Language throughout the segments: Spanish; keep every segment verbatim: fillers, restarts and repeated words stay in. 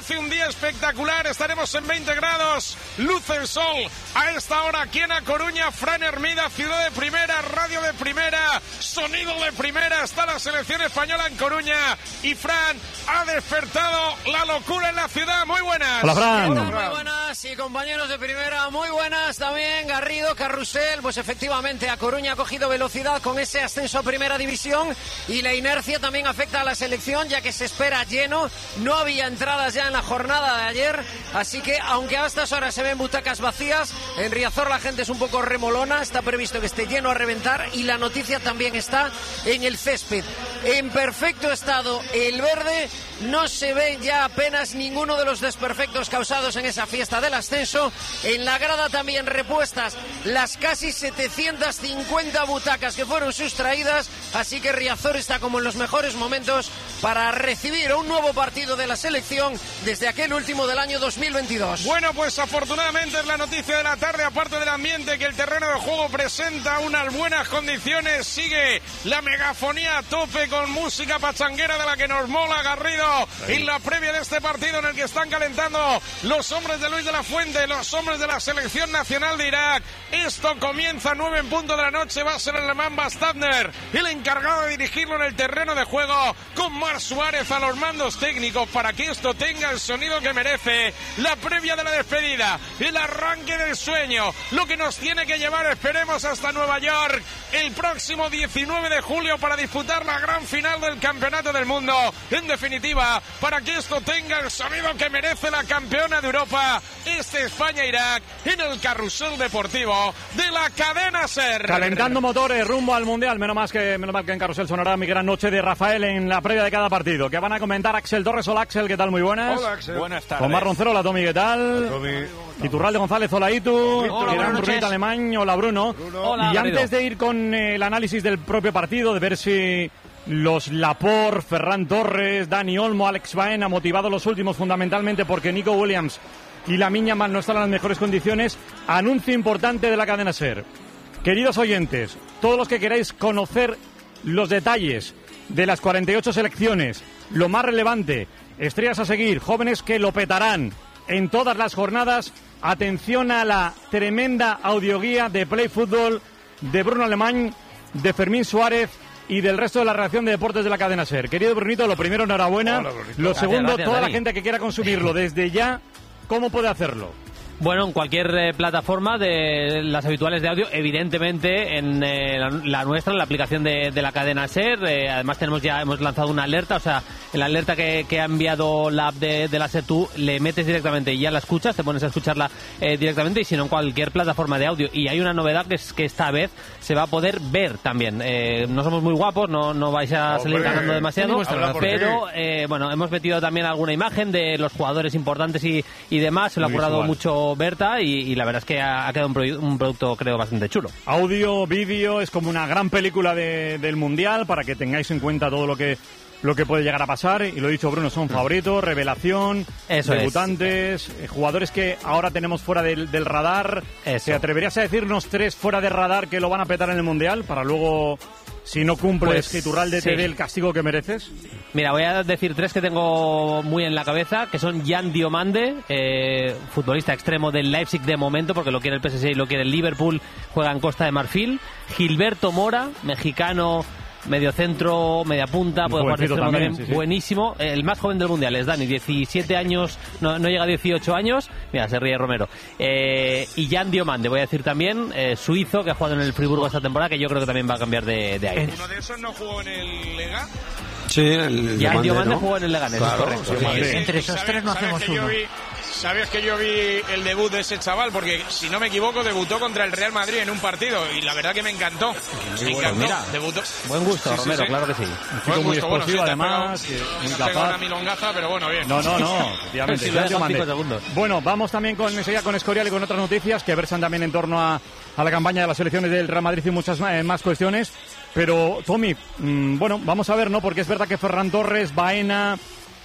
Hace un día espectacular, estaremos en veinte grados, luce el sol. A esta hora aquí en A Coruña, Fran Hermida, ciudad de primera, radio de primera, sonido de primera. Está la selección española en Coruña y Fran ha despertado la locura en la ciudad. Muy buenas. Hola, Fran. Hola, muy buenas y compañeros de primera, muy buenas también. Garrido, Carrusel, pues efectivamente A Coruña ha cogido velocidad con ese ascenso a primera división y la inercia también afecta a la selección, ya que se espera lleno. No había entradas ya en la jornada de ayer, así que aunque a estas horas se ven butacas vacías, en Riazor la gente es un poco remolona. Está previsto que esté lleno a reventar y la noticia también está en el césped. En perfecto estado el verde, no se ve ya apenas ninguno de los desperfectos causados en esa fiesta del ascenso. En la grada también repuestas las casi setecientas cincuenta butacas que fueron sustraídas, así que Riazor está como en los mejores momentos para recibir un nuevo partido de la selección desde aquel último del año dos mil veintidós. Bueno, pues afortunadamente es la noticia de la tarde, aparte del ambiente, que el terreno de juego presenta unas buenas condiciones. Sigue la megafonía a tope con música pachanguera de la que nos mola, Garrido. Ahí. En la previa de este partido en el que están calentando los hombres de Luis de la Fuente, los hombres de la selección nacional de Irak. Esto comienza a nueve en punto de la noche. Va a ser el alemán Bastadner el encargado de dirigirlo en el terreno de juego, con Mar Suárez a los mandos técnicos, para que esto tenga el sonido que merece. La previa de la despedida, el arranque del sueño, lo que nos tiene que llevar, esperemos, hasta Nueva York el próximo diecinueve de julio para disputar la gran final del Campeonato del Mundo. En definitiva, para que esto tenga el sonido que merece la campeona de Europa, este España-Irak en el carrusel deportivo de la cadena SER. Calentando motores rumbo al Mundial. Menos mal que, menos mal que en carrusel sonará mi gran noche de Rafael en la previa de cada partido, que van a comentar Axel Torres. Hola, Axel, ¿qué tal? Muy buenas. Hola, Axel. Buenas tardes. Omar Roncero, hola, Tomi, ¿qué tal? Tomi. Iturralde González, hola, Itu. Hola, Irán Brunita Alemán, hola, Bruno. Bruno. Hola, y Garrido. antes de ir con eh, el análisis del propio partido, de ver si los Laporte, Ferran Torres, Dani Olmo, Alex Baena, motivados los últimos fundamentalmente porque Nico Williams y Lamine Yamal no están en las mejores condiciones, anuncio importante de la cadena SER. Queridos oyentes, todos los que queráis conocer los detalles de las cuarenta y ocho selecciones, lo más relevante, estrellas a seguir, jóvenes que lo petarán en todas las jornadas, atención a la tremenda audioguía de Play Fútbol de Bruno Alemán, de Fermín Suárez y del resto de la redacción de deportes de la cadena SER. Querido Brunito, lo primero, enhorabuena. Hola, Brunito. Lo segundo, Gracias, toda Dani. la gente que quiera consumirlo desde ya, ¿cómo puede hacerlo? Bueno, en cualquier eh, plataforma de las habituales de audio, evidentemente en eh, la, la nuestra, en la aplicación de, de la cadena SER. Eh, además tenemos ya hemos lanzado una alerta, o sea, en la alerta que, que ha enviado la app de, de la SER, tú le metes directamente y ya la escuchas, te pones a escucharla eh, directamente, y si no, en cualquier plataforma de audio. Y hay una novedad, que es que esta vez se va a poder ver también. Eh, no somos muy guapos, no, no vais a Hombre, salir ganando demasiado, habla por pero eh, bueno, hemos metido también alguna imagen de los jugadores importantes y, y demás. Se lo ha Muy currado visual. mucho Berta y, y la verdad es que ha, ha quedado un, pro, un producto, creo, bastante chulo. Audio, vídeo, es como una gran película de, del Mundial, para que tengáis en cuenta todo lo que lo que puede llegar a pasar. Y lo he dicho, Bruno, son favoritos, revelación, Eso debutantes, eh, jugadores que ahora tenemos fuera del, del radar. Eso. ¿Te atreverías a decirnos tres fuera de radar que lo van a petar en el Mundial, para luego, si no cumples, Pues, que Iturralde te sí. dé el castigo que mereces? Mira, voy a decir tres que tengo muy en la cabeza, que son Jan Diomande, eh, futbolista extremo del Leipzig de momento, porque lo quiere el P S G y lo quiere el Liverpool, juega en Costa de Marfil. Gilberto Mora, mexicano, medio centro, media punta, puede jugar de Jovencito extremo también, también, sí, sí. buenísimo. El más joven del Mundial es Dani, diecisiete años, no, no llega a dieciocho años. Mira, se ríe Romero. Eh, y Jan Diomande, voy a decir también, eh, suizo, que ha jugado en el Friburgo esta temporada, que yo creo que también va a cambiar de, de aire. ¿Uno de esos no jugó en el Lega? Sí, el Jan Diomande, Diomande ¿no? jugó en el Leganés, Claro, es correcto. Diomande. Sí, sí. Entre esos ¿Sabes- tres no sabes hacemos que yo uno. vi- ¿Sabes que yo vi el debut de ese chaval? Porque, si no me equivoco, debutó contra el Real Madrid en un partido y la verdad que me encantó. Me encantó. mira. Debutó. Buen gusto, Sí, sí, Romero, sí. claro que sí. Un Buen chico muy gusto, bueno, sí, explosivo, te ha además, pegado- que muy te ha pegado capaz. una milongaza, pero bueno, bien. No, no, no, efectivamente. Sí, lo Jan dejo en Diomande. cinco segundos. Bueno, vamos también con enseguida con Escorial y con otras noticias que versan también en torno a, a la campaña de las selecciones del Real Madrid y muchas más, más cuestiones. Pero, Tommy, mmm, bueno, vamos a ver, ¿no? Porque es verdad que Ferran Torres, Baena,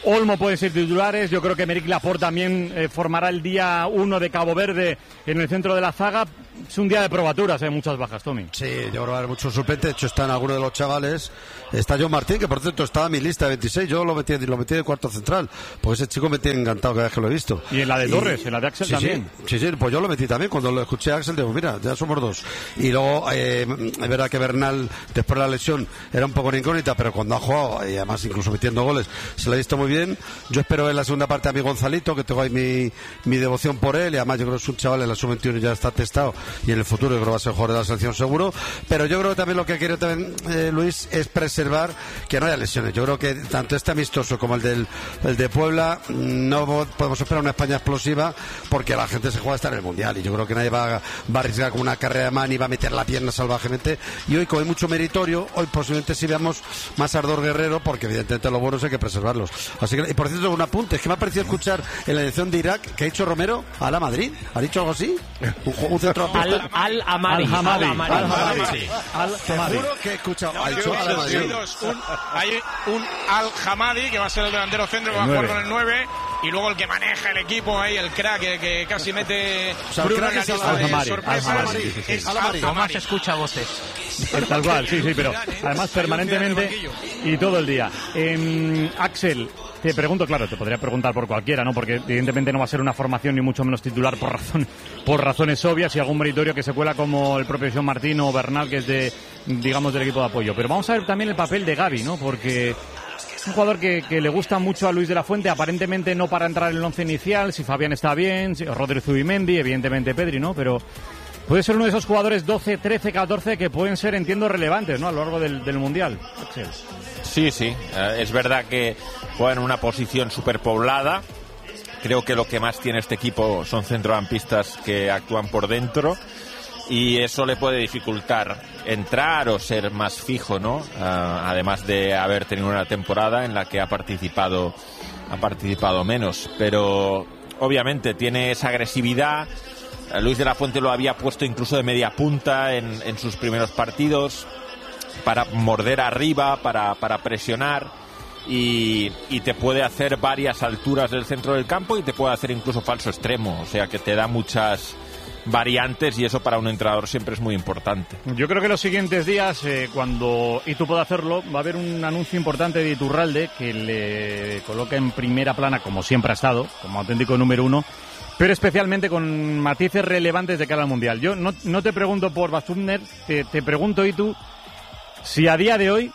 Olmo puede ser titulares. Yo creo que Emerick Laporte también eh, formará el día uno de Cabo Verde en el centro de la zaga. Es un día de probaturas, hay muchas bajas, Tommy. Sí, yo creo que va a haber muchos suplentes. De hecho, están algunos de los chavales. Está John Martín, que por cierto estaba en mi lista de veintiséis. Yo lo metí, lo metí de cuarto central, porque ese chico me tiene encantado cada vez que lo he visto. Y en la de Torres, y... en la de Axel sí, también. Sí, sí, sí, pues yo lo metí también. Cuando lo escuché a Axel, digo, mira, ya somos dos. Y luego, eh, es verdad que Bernal, después de la lesión, era un poco una incógnita, pero cuando ha jugado, y además incluso metiendo goles, se lo ha visto muy bien. Yo espero en la segunda parte a mi Gonzalito, que tengo ahí mi, mi devoción por él, y además yo creo que es un chaval en la sub veintiuno ya está testado, y en el futuro yo creo que va a ser jugador de la selección seguro. Pero yo creo que también lo que quiere también eh, Luis es preservar que no haya lesiones. Yo creo que tanto este amistoso como el del el de Puebla no podemos esperar una España explosiva, porque la gente se juega a estar en el Mundial, y yo creo que nadie va, va a arriesgar con una carrera de man y va a meter la pierna salvajemente. Y hoy, como hay mucho meritorio, hoy posiblemente sí veamos más ardor guerrero, porque evidentemente los buenos hay que preservarlos. Así que, y por cierto, un apunte, es que me ha parecido escuchar en la elección de Irak que ha dicho Romero a la Madrid. ¿Ha dicho algo así? Un, un centro Al, al Amari. Al Hamadi. Al Al Hamadi. Sí. Te juro que he escuchado. No, ha yo dicho creo a que la Madrid. hay dos, un, hay un Al-Hamadi, que va a ser el delantero centro, que va a jugar con el nueve, y luego el que maneja el equipo ahí, el crack, que, que casi mete O sea, el Bruno crack en la es lista Al-Hamadi, de sorpresas. Al-Hamadi, sí, sí. Es Al-Hamadi. Al-Hamadi. Además escucha voces. Eh, Tal cual, sí, sí, pero además permanentemente y todo el día. Eh, Axel, te pregunto, claro, te podría preguntar por cualquiera, ¿no? Porque evidentemente no va a ser una formación ni mucho menos titular por razón, por razones obvias, y algún meritorio que se cuela como el propio John Martín o Bernal, que es de, digamos, del equipo de apoyo. Pero vamos a ver también el papel de Gavi, ¿no? Porque es un jugador que, que le gusta mucho a Luis de la Fuente, aparentemente no para entrar en el once inicial, si Fabián está bien, si Rodri Zubimendi, evidentemente Pedri, ¿no? Pero puede ser uno de esos jugadores doce, trece, catorce que pueden ser, entiendo, relevantes, ¿no? A lo largo del, del Mundial. Axel. Sí, sí, eh, es verdad que juega en una posición superpoblada. Creo que lo que más tiene este equipo son centrocampistas que actúan por dentro, y eso le puede dificultar entrar o ser más fijo, ¿no? Uh, además de haber tenido una temporada en la que ha participado ha participado menos, pero obviamente tiene esa agresividad. Uh, Luis de la Fuente lo había puesto incluso de media punta en, en sus primeros partidos, para morder arriba, para, para presionar, y, y te puede hacer varias alturas del centro del campo, y te puede hacer incluso falso extremo, o sea que te da muchas variantes, y eso para un entrenador siempre es muy importante. Yo creo que los siguientes días, eh, cuando Itu pueda hacerlo, va a haber un anuncio importante de Iturralde que le coloca en primera plana, como siempre ha estado, como auténtico número uno, pero especialmente con matices relevantes de cara al Mundial. Yo no, no te pregunto por Bastumner, te, te pregunto, Itu, si a día de hoy,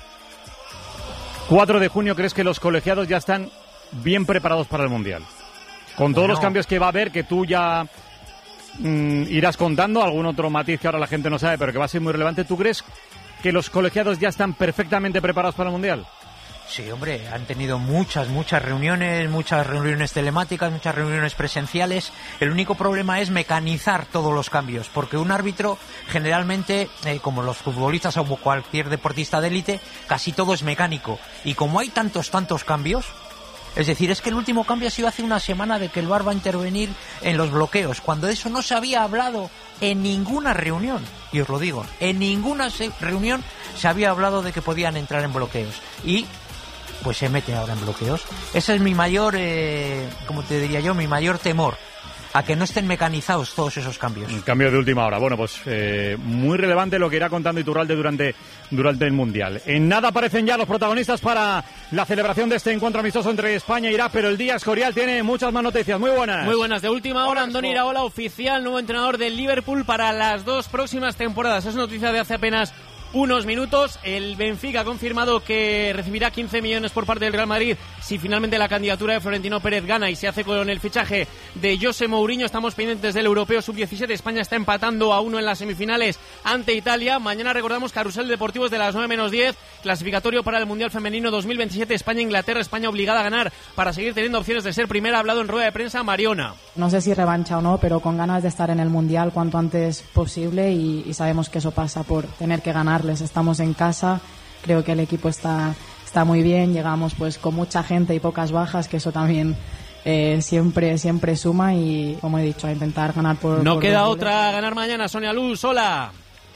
cuatro de junio, crees que los colegiados ya están bien preparados para el Mundial. Con todos Bueno. los cambios que va a haber, que tú ya mm, irás contando, algún otro matiz que ahora la gente no sabe, pero que va a ser muy relevante. ¿Tú crees que los colegiados ya están perfectamente preparados para el Mundial? Sí, hombre, han tenido muchas, muchas reuniones, muchas reuniones telemáticas, muchas reuniones presenciales. El único problema es mecanizar todos los cambios, porque un árbitro generalmente, eh, como los futbolistas o cualquier deportista de élite, casi todo es mecánico. Y como hay tantos, tantos cambios, es decir, es que el último cambio ha sido hace una semana de que el V A R va a intervenir en los bloqueos, cuando de eso no se había hablado en ninguna reunión. Y os lo digo, en ninguna se- reunión se había hablado de que podían entrar en bloqueos. Y pues se mete ahora en bloqueos. Ese es mi mayor, eh, como te diría yo, mi mayor temor, a que no estén mecanizados todos esos cambios. Un cambio de última hora. Bueno, pues eh, muy relevante lo que irá contando Iturralde durante, durante el Mundial. En nada aparecen ya los protagonistas para la celebración de este encuentro amistoso entre España e Irak, pero el día Escorial tiene muchas más noticias. Muy buenas. Muy buenas. De última hora, Andoni Iraola, oficial, nuevo entrenador del Liverpool para las dos próximas temporadas. Es noticia de hace apenas unos minutos. El Benfica ha confirmado que recibirá quince millones por parte del Real Madrid si finalmente la candidatura de Florentino Pérez gana y se hace con el fichaje de José Mourinho. Estamos pendientes del Europeo sub diecisiete. España está empatando a uno en las semifinales ante Italia. Mañana recordamos Carrusel Deportivo es de las nueve menos diez, clasificatorio para el Mundial Femenino dos mil veintisiete. España-Inglaterra, España obligada a ganar para seguir teniendo opciones de ser primera. Ha hablado en rueda de prensa Mariona. No sé si revancha o no, pero con ganas de estar en el Mundial cuanto antes posible, y, y sabemos que eso pasa por tener que ganarles. Estamos en casa, creo que el equipo está, está muy bien, llegamos pues con mucha gente y pocas bajas, que eso también eh, siempre siempre suma, y como he dicho, a intentar ganar por... No por queda dos goles. otra, ganar mañana. Sonia Luz, hola.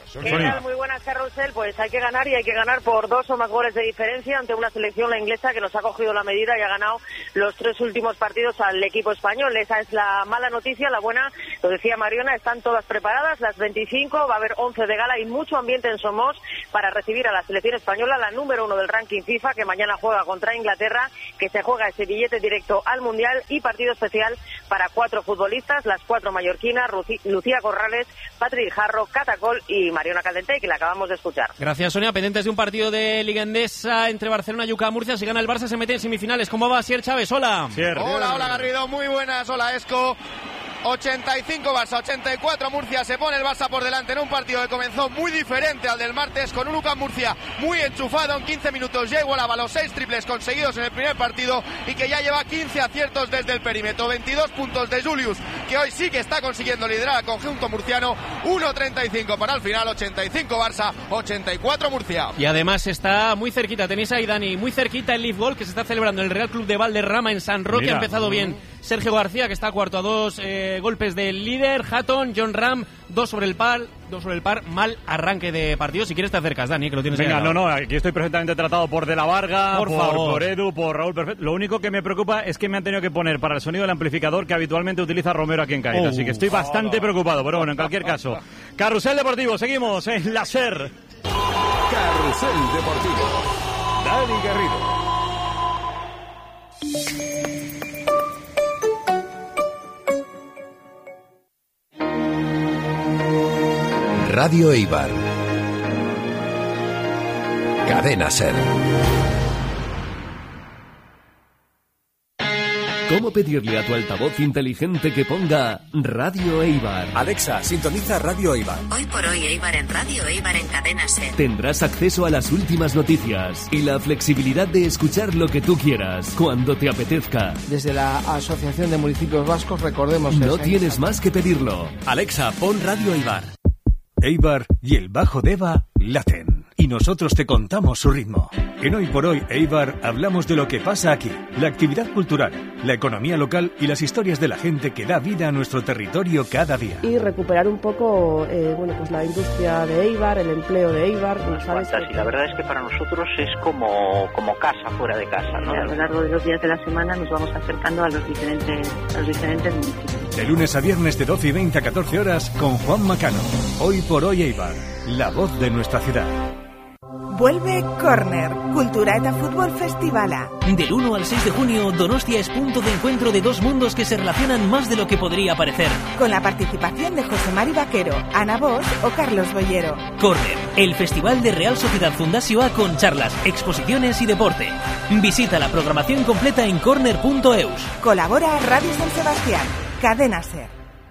Sonia. ¿Qué tal? Muy buenas, Carrusel. Pues hay que ganar y hay que ganar por dos o más goles de diferencia ante una selección, la inglesa, que nos ha cogido la medida y ha ganado los tres últimos partidos al equipo español. Esa es la mala noticia. La buena, lo decía Mariona, están todas preparadas, las veinticinco, va a haber once de gala y mucho ambiente en Somos para recibir a la selección española, la número uno del ranking FIFA, que mañana juega contra Inglaterra, que se juega ese billete directo al Mundial, y partido especial para cuatro futbolistas, las cuatro mallorquinas, Lucía Corrales, Patrick Jarro, Catacol y Mariona Caldentey, que la acabamos de escuchar. Gracias, Sonia. Pendientes de un partido de Liga Endesa entre Barcelona y U C A Murcia. Si gana el Barça se mete en semifinales. ¿Cómo va, Sier Chávez? Hola. Sier. Hola, hola Garrido. Muy buenas. Hola, Esco. ochenta y cinco Barça, ochenta y cuatro Murcia. Se pone el Barça por delante en un partido que comenzó muy diferente al del martes, con un U C A Murcia muy enchufado. En quince minutos ya igualaba los seis triples conseguidos en el primer partido y que ya lleva quince aciertos desde el perímetro. veintidós puntos de Julius, que hoy sí que está consiguiendo liderar al conjunto murciano. uno treinta y cinco para el final. Ochenta y cinco Barça, ochenta y cuatro Murcia. Y además está muy cerquita, tenéis ahí, Dani, muy cerquita el Leaf Goal que se está celebrando en el Real Club de Valderrama en San Roque. Mira. Ha empezado bien Sergio García, que está cuarto a dos eh, golpes del líder. Hatton, John Ram, dos sobre el par, dos sobre el par. Mal arranque de partido. Si quieres te acercas, Dani, que lo tienes. Venga, no, no, aquí estoy perfectamente tratado por De la Varga, por, por, favor. por Edu, por Raúl Perfecto. Lo único que me preocupa es que me han tenido que poner para el sonido del amplificador que habitualmente utiliza Romero aquí en Caída. Oh, así que estoy bastante oh, preocupado, pero bueno, en cualquier caso. Carrusel Deportivo, seguimos en la SER. Carrusel Deportivo. Dani Garrido. Radio Eibar. Cadena SER. ¿Cómo pedirle a tu altavoz inteligente que ponga Radio Eibar? Alexa, sintoniza Radio Eibar. Hoy por hoy Eibar en Radio Eibar en Cadena SER. Tendrás acceso a las últimas noticias y la flexibilidad de escuchar lo que tú quieras, cuando te apetezca. Desde la Asociación de Municipios Vascos, recordemos... No tienes más que pedirlo. Alexa, pon Radio Eibar. Eibar y el Bajo Deva laten. Y nosotros te contamos su ritmo. En Hoy por Hoy Eibar hablamos de lo que pasa aquí, la actividad cultural, la economía local y las historias de la gente que da vida a nuestro territorio cada día. Y recuperar un poco eh, bueno, pues la industria de Eibar, el empleo de Eibar. ¿No sabes? Y la verdad es que para nosotros es como, como casa fuera de casa, ¿no? A lo largo de los días de la semana nos vamos acercando a los diferentes, a los diferentes municipios. De lunes a viernes de doce y veinte a catorce horas con Juan Macano. Hoy por Hoy Eibar, la voz de nuestra ciudad. Vuelve Corner, Cultura eta Fútbol Festivala. Del uno al seis de junio, Donostia es punto de encuentro de dos mundos que se relacionan más de lo que podría parecer. Con la participación de José Mari Vaquero, Ana Bosch o Carlos Boyero. Corner, el festival de Real Sociedad Fundació A con charlas, exposiciones y deporte. Visita la programación completa en corner punto eus. Colabora Radio San Sebastián, Cadena SER.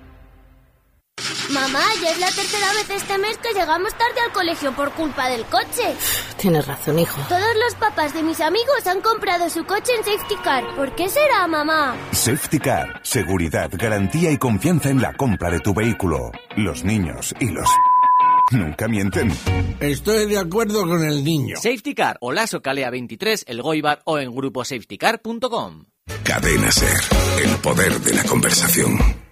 Mamá, ya es la tercera vez este mes que llegamos tarde al colegio por culpa del coche. Tienes razón, hijo. Todos los papás de mis amigos han comprado su coche en Safety Car. ¿Por qué será, mamá? Safety Car. Seguridad, garantía y confianza en la compra de tu vehículo. Los niños y los... nunca mienten. Estoy de acuerdo con el niño. Safety Car, Olaso Calea veintitrés, El Goibar o en grupo safety car punto com. Cadena SER. El poder de la conversación.